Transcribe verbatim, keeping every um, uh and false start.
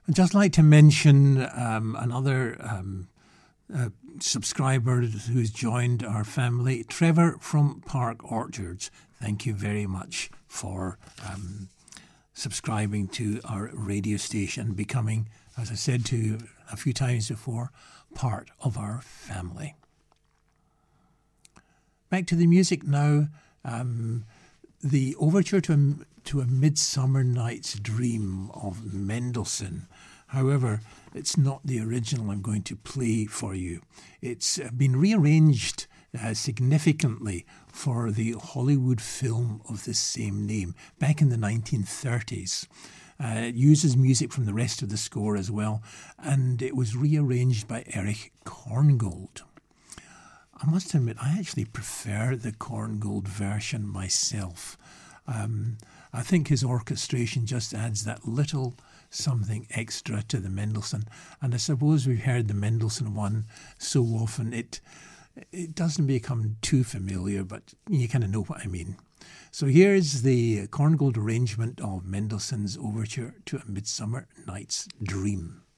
I'd just like to mention um, another um, uh, subscriber who's joined our family, Trevor from Park Orchards. Thank you very much for um, subscribing to our radio station, becoming, as I said to you a few times before, part of our family. Back to the music now. Um, the overture to a, to a Midsummer Night's Dream of Mendelssohn. However, it's not the original I'm going to play for you. It's been rearranged uh, significantly for the Hollywood film of the same name back in the nineteen thirties. Uh, it uses music from the rest of the score as well, and it was rearranged by Erich Korngold. I must admit, I actually prefer the Korngold version myself. Um, I think his orchestration just adds that little something extra to the Mendelssohn. And I suppose we've heard the Mendelssohn one so often, it it doesn't become too familiar, but you kind of know what I mean. So here's the Korngold arrangement of Mendelssohn's overture to A Midsummer Night's Dream.